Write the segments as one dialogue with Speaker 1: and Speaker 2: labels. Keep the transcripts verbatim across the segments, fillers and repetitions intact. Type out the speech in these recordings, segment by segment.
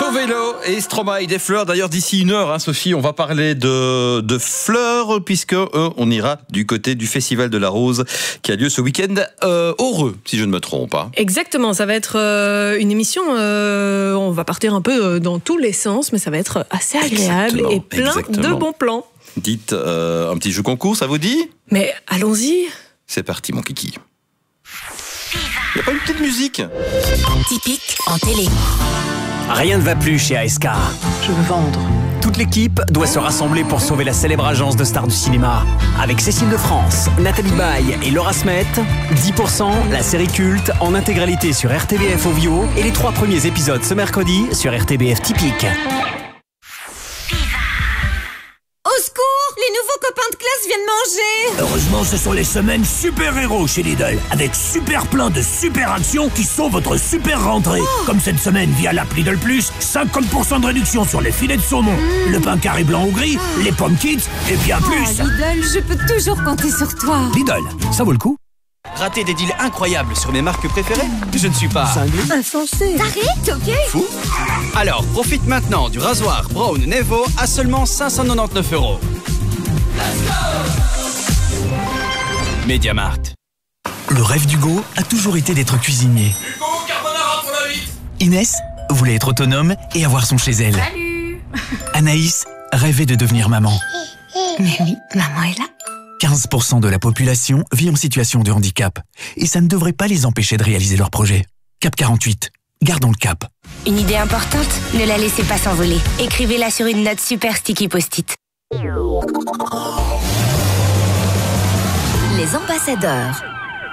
Speaker 1: Vélo et Stromae, des fleurs. D'ailleurs, d'ici une heure, hein, Sophie, on va parler de, de fleurs, puisque euh, on ira du côté du Festival de la Rose qui a lieu ce week-end euh, heureux, si je ne me trompe. Hein.
Speaker 2: Exactement, ça va être euh, une émission, euh, on va partir un peu dans tous les sens, mais ça va être assez agréable exactement, et plein exactement. de bons plans.
Speaker 1: Dites euh, un petit jeu concours, ça vous dit ?
Speaker 2: Mais allons-y.
Speaker 1: C'est parti, mon kiki. Il n'y a pas une petite musique ?
Speaker 3: Typique en télé.
Speaker 4: Rien ne va plus chez A S K.
Speaker 2: Je veux vendre.
Speaker 4: Toute l'équipe doit se rassembler pour sauver la célèbre agence de stars du cinéma. Avec Cécile de France, Nathalie Baye et Laura Smet, dix pour cent, la série culte, en intégralité sur R T B F Ovio et les trois premiers épisodes ce mercredi sur R T B F Typique.
Speaker 5: Au secours, les nouveaux copains de classe viennent manger.
Speaker 6: Heureusement, ce sont les semaines super-héros chez Lidl, avec super plein de super actions qui sont votre super rentrée. Oh. Comme cette semaine via l'app Lidl Plus, cinquante pour cent de réduction sur les filets de saumon, mmh. le pain carré blanc ou gris, oh. les pommes kids et bien
Speaker 5: oh,
Speaker 6: plus.
Speaker 5: Lidl, je peux toujours compter sur toi.
Speaker 6: Lidl, ça vaut le coup.
Speaker 7: Rater des deals incroyables sur mes marques préférées ? Je ne suis pas
Speaker 5: cinglé, insensé, t'arrêtes, ok ?
Speaker 7: Fou ? Alors, profite maintenant du rasoir Brown Nevo à seulement cinq cent quatre-vingt-dix-neuf euros. Let's go ! Mediamarkt.
Speaker 8: Le rêve d'Hugo a toujours été d'être cuisinier.
Speaker 9: Hugo, carbonara pour la vite.
Speaker 8: Inès voulait être autonome et avoir son chez elle.
Speaker 5: Salut.
Speaker 8: Anaïs rêvait de devenir maman.
Speaker 5: Mais oui, maman est là.
Speaker 8: quinze pour cent de la population vit en situation de handicap. Et ça ne devrait pas les empêcher de réaliser leurs projets. Cap quarante-huit, gardons le cap.
Speaker 3: Une idée importante ? Ne la laissez pas s'envoler. Écrivez-la sur une note super sticky post-it. Les ambassadeurs.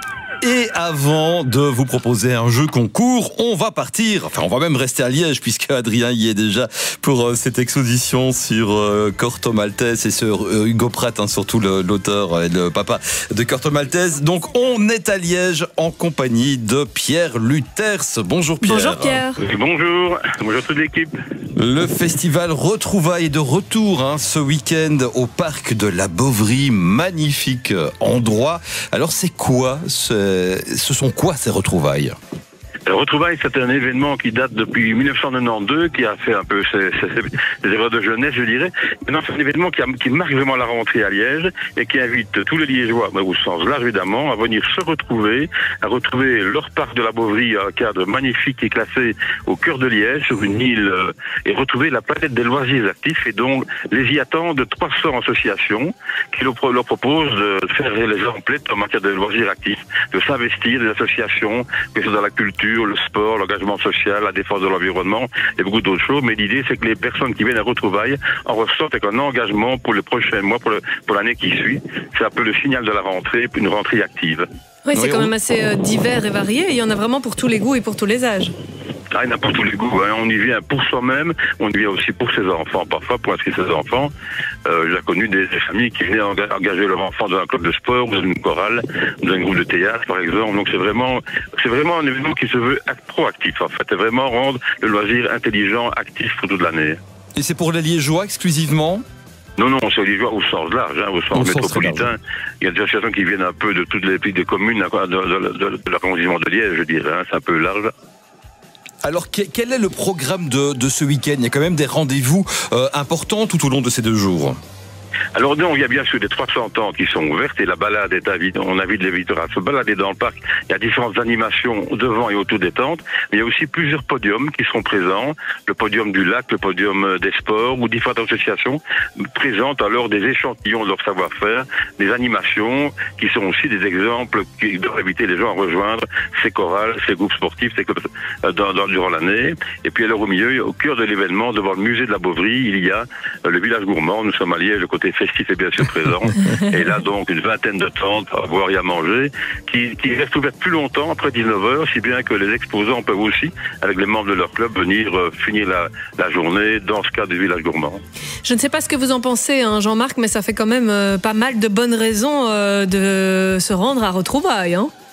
Speaker 1: Et avant de vous proposer un jeu concours, on va partir, enfin on va même rester à Liège puisque Adrien y est déjà pour euh, cette exposition sur euh, Corto Maltese et sur euh, Hugo Pratt, hein, surtout le, l'auteur et le papa de Corto Maltese. Donc on est à Liège en compagnie de Pierre Luters. Bonjour Pierre.
Speaker 2: Bonjour Pierre.
Speaker 10: Oui, bonjour, bonjour toute l'équipe.
Speaker 1: Le festival Retrouvailles est de retour hein, ce week-end au parc de la Bovry, magnifique endroit. Alors c'est quoi ce Ce sont quoi ces retrouvailles ?
Speaker 10: Retrouvailles, c'est un événement qui date depuis dix-neuf cent quatre-vingt-douze, qui a fait un peu ses, ses, ses erreurs de jeunesse, je dirais. Maintenant, c'est un événement qui, a, qui marque vraiment la rentrée à Liège et qui invite tous les Liégeois, au sens large évidemment, à venir se retrouver, à retrouver leur parc de la Bovry, un cadre magnifique qui est classé au cœur de Liège, sur une île, et retrouver la planète des loisirs actifs. Et donc, les y attendent trois cents associations qui leur, leur proposent de faire les emplettes en matière de loisirs actifs, de s'investir des associations, que ce soit dans la culture, le sport, l'engagement social, la défense de l'environnement et beaucoup d'autres choses. Mais l'idée, c'est que les personnes qui viennent à Retrouvailles en ressortent avec un engagement pour les prochains mois, pour, le, pour l'année qui suit. C'est un peu le signal de la rentrée, une rentrée active.
Speaker 2: Oui, c'est quand même assez euh, divers et varié. Il y en a vraiment pour tous les goûts et pour tous les âges.
Speaker 10: Ah, il n'y en a pour tous les goûts. Hein. On y vient pour soi-même, on y vient aussi pour ses enfants. Parfois, pour inscrire ses enfants, euh, j'ai connu des, des familles qui venaient engager leurs enfants dans un club de sport, ou dans une chorale, dans un groupe de théâtre, par exemple. Donc c'est vraiment, c'est vraiment un événement qui se veut proactif. En fait, c'est vraiment rendre le loisir intelligent, actif pour toute l'année.
Speaker 1: Et c'est pour les Liégeois exclusivement ?
Speaker 10: Non, non, c'est les Liégeois au sens large, hein, au sens au métropolitain. Sens il y a des associations qui viennent un peu de toutes les petites communes de, de, de, de, de l'arrondissement de Liège, je dirais. Hein, c'est un peu large.
Speaker 1: Alors, quel est le programme de, de ce week-end ? Il y a quand même des rendez-vous euh, importants tout au long de ces deux jours.
Speaker 10: Alors non, il y a bien sûr des trois cents ans qui sont ouvertes et la balade est invite, on invite les visiteurs à se balader dans le parc. Il y a différentes animations devant et autour des tentes, mais il y a aussi plusieurs podiums qui seront présents. Le podium du lac, le podium des sports ou différentes associations présentent alors des échantillons de leur savoir-faire, des animations qui sont aussi des exemples qui doivent inviter les gens à rejoindre ces chorales, ces groupes sportifs, ces clubs dans, dans, durant l'année. Et puis alors au milieu, au cœur de l'événement, devant le musée de la Bovry, il y a le village gourmand. Nous sommes à Liège, le côté festif est bien sûr présent. Et là, donc, une vingtaine de tentes à boire et à manger qui, qui restent ouvertes plus longtemps, après dix-neuf heures, si bien que les exposants peuvent aussi, avec les membres de leur club, venir euh, finir la, la journée dans ce cadre du village gourmand.
Speaker 2: Je ne sais pas ce que vous en pensez, hein, Jean-Marc, mais ça fait quand même euh, pas mal de bonnes raisons euh, de se rendre à Retrouvailles. Hein.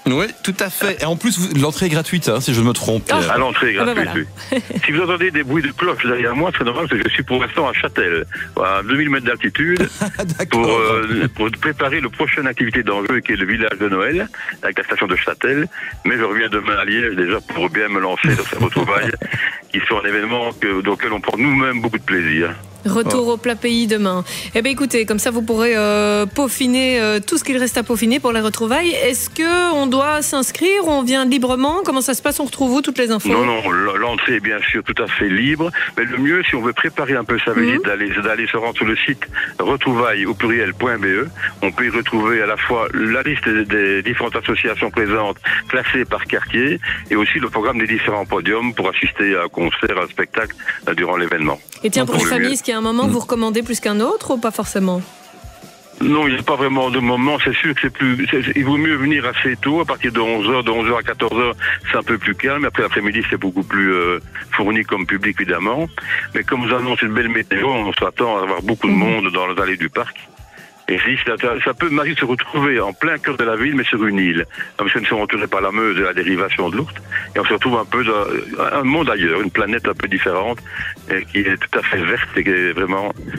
Speaker 1: Oui, tout à fait. Et en plus, vous- l'entrée est gratuite, hein, si je ne me trompe.
Speaker 10: Ah, à l'entrée est
Speaker 2: Ah ben
Speaker 10: gratuite, oui. Si vous entendez des bruits de cloches derrière moi, c'est normal parce que je suis pour l'instant à Châtel, à deux mille mètres d'altitude, pour, euh, pour préparer le prochaine activité d'enjeu qui est le village de Noël, avec la station de Châtel. Mais je reviens demain à Liège déjà pour bien me lancer dans ces retrouvailles qui sont un événement que, dans lequel on prend nous-mêmes beaucoup de plaisir.
Speaker 2: Retour au plat pays demain. Eh bien écoutez, comme ça vous pourrez euh, peaufiner euh, tout ce qu'il reste à peaufiner pour les retrouvailles. Est-ce qu'on doit s'inscrire? On vient librement? Comment ça se passe? On retrouve où toutes les infos?
Speaker 10: Non, non, l- l'entrée est bien sûr tout à fait libre, mais le mieux, si on veut préparer un peu sa visite,
Speaker 2: Mhm.
Speaker 10: d'aller, c'est d'aller se rendre sur le site retrouvailles au pluriel point b e. On peut y retrouver à la fois la liste des, des différentes associations présentes, classées par quartier, et aussi le programme des différents podiums pour assister à un concert, à un spectacle euh, durant l'événement.
Speaker 2: Et tiens, pour
Speaker 10: Donc,
Speaker 2: une
Speaker 10: le mieux-
Speaker 2: famille, est-ce qu'il y a un moment que vous recommandez plus qu'un autre ou pas forcément?
Speaker 10: Non, il n'y a pas vraiment de moment. C'est sûr que c'est plus. c'est- il vaut mieux venir assez tôt, à partir de onze heures, de onze heures à quatorze heures, c'est un peu plus calme. Après l'après-midi, c'est beaucoup plus euh, fourni comme public, évidemment. Mais comme vous annoncez une belle météo, on s'attend à avoir beaucoup de monde dans les allées du parc. Et si, ça, ça peut m'arriver de se retrouver en plein cœur de la ville, mais sur une île. Comme si nous sommes entourés par la Meuse et la dérivation de l'Ourthe. Et on se retrouve un peu dans un monde ailleurs, une planète un peu différente, et qui est tout à fait verte et qui est vraiment